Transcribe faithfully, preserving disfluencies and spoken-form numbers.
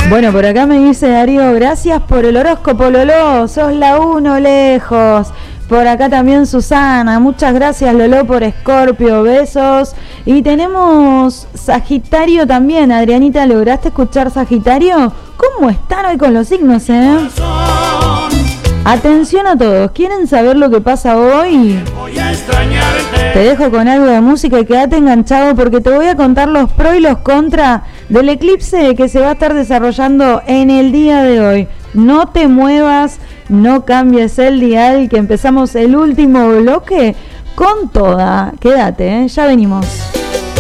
Bueno, por acá me dice Darío, gracias por el horóscopo, Lolo, sos la uno lejos. Por acá también Susana, muchas gracias Lolo por Escorpio, besos. Y tenemos Sagitario también. Adrianita, ¿lograste escuchar Sagitario? ¿Cómo están hoy con los signos, eh? Atención a todos, ¿quieren saber lo que pasa hoy? Te dejo con algo de música y quédate enganchado porque te voy a contar los pros y los contras del eclipse que se va a estar desarrollando en el día de hoy. No te muevas, no cambies el dial, que empezamos el último bloque con toda. Quédate, ¿eh? Ya venimos.